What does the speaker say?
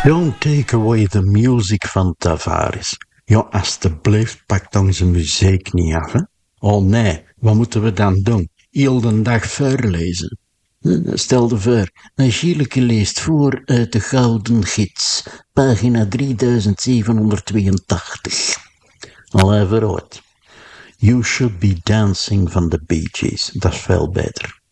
Don't take away the music van Tavares. Ja, alstublieft, pak dan zijn muziek niet af, hè. Oh nee, wat moeten we dan doen? Heel de dag voorlezen. Stel je voor, Gieleke leest voor uit de Gouden Gids, pagina 3782. Al even uit. You Should Be Dancing van de Bee Gees, dat is veel beter.